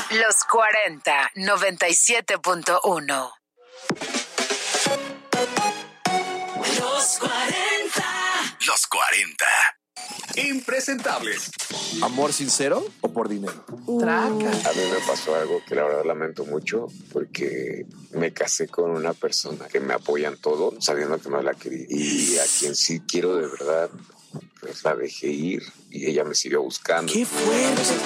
Los 40 97.1. Los 40. Los 40. Impresentables. ¿Amor sincero o por dinero? Traca. A mí me pasó algo que la verdad lamento mucho porque me casé con una persona que me apoya en todo, sabiendo que no la quería. Y a quien sí quiero de verdad, pues la dejé ir y ella me siguió buscando. ¡Qué fuerte!